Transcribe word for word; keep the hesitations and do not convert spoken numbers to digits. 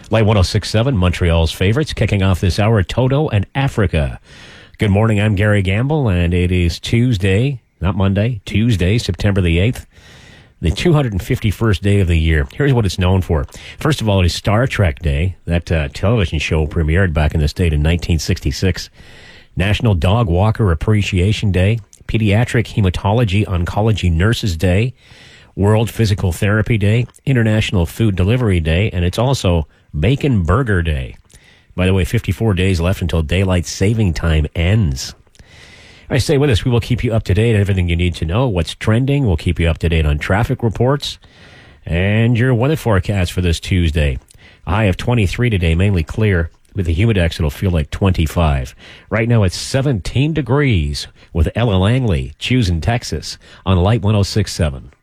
Light one oh six point seven, Montreal's favorites, kicking off this hour, Toto and Africa. Good morning, I'm Gary Gamble, and it is Tuesday, not Monday, Tuesday, September the eighth, the two hundred fifty-first day of the year. Here's what it's known for. First of all, it is Star Trek Day. That uh, television show premiered back in the state in nineteen sixty-six. National Dog Walker Appreciation Day, Pediatric Hematology Oncology Nurses Day, World Physical Therapy Day, International Food Delivery Day, and it's also Bacon Burger Day. By the way, fifty-four days left until daylight saving time ends. All right, stay with us. We will keep you up to date on everything you need to know, what's trending. We'll keep you up to date on traffic reports and your weather forecast for this Tuesday. A high of twenty-three today, mainly clear. With the humidex, it'll feel like twenty-five. Right now, it's seventeen degrees with Ella Langley, Choosing Texas, on Light one oh six point seven.